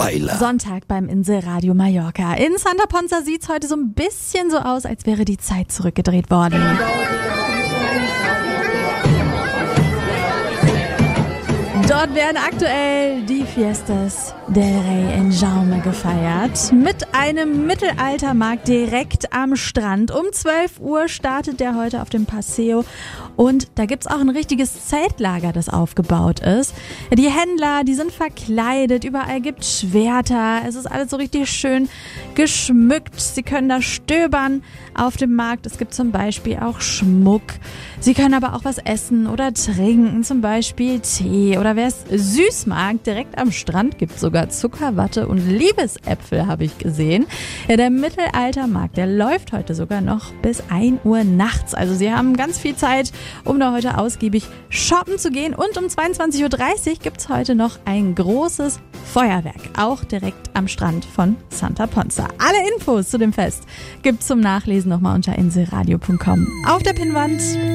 Beiler. Sonntag beim Inselradio Mallorca. In Santa Ponsa sieht es heute so ein bisschen so aus, als wäre die Zeit zurückgedreht worden. Dort werden aktuell die Fiestas del Rey en Jaume gefeiert. Mit einem Mittelaltermarkt direkt am Strand. Um 12 Uhr startet der heute auf dem Paseo. Und da gibt's auch ein richtiges Zeltlager, das aufgebaut ist. Die Händler, die sind verkleidet. Überall gibt's Schwerter. Es ist alles so richtig schön geschmückt. Sie können da stöbern auf dem Markt. Es gibt zum Beispiel auch Schmuck. Sie können aber auch was essen oder trinken. Zum Beispiel Tee. Oder wer es süß mag, direkt am Strand gibt es sogar Zuckerwatte und Liebesäpfel, habe ich gesehen. Ja, der Mittelaltermarkt, der läuft heute sogar noch bis 1 Uhr nachts. Also Sie haben ganz viel Zeit, um da heute ausgiebig shoppen zu gehen. Und um 22.30 Uhr gibt es heute noch ein großes Feuerwerk, auch direkt am Strand von Santa Ponsa. Alle Infos zu dem Fest gibt's zum Nachlesen nochmal unter inselradio.com auf der Pinnwand.